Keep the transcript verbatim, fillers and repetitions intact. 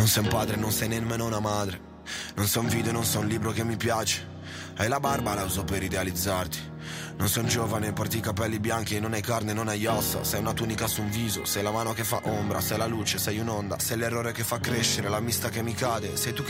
Non sei un padre, non sei nemmeno una madre. Non sei un video, non sei un libro che mi piace. Hai la barba, la uso per idealizzarti. Non sei un giovane, porti i capelli bianchi, non hai carne, non hai ossa. Sei una tunica su un viso, sei la mano che fa ombra, sei la luce, sei un'onda, sei l'errore che fa crescere, la mista che mi cade. Sei tu che